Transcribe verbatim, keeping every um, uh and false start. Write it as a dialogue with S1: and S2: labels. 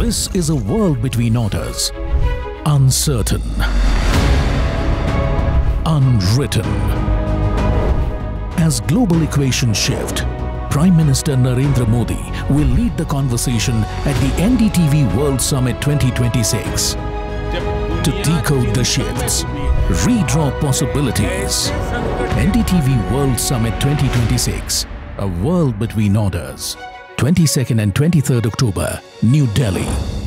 S1: This is a world between orders. Uncertain. Unwritten. As global equations shift, Prime Minister Narendra Modi will lead the conversation at the N D T V World Summit twenty twenty-six. To decode the shifts, redraw possibilities. N D T V World Summit twenty twenty-six, a world between orders. twenty-second and twenty-third October, New Delhi.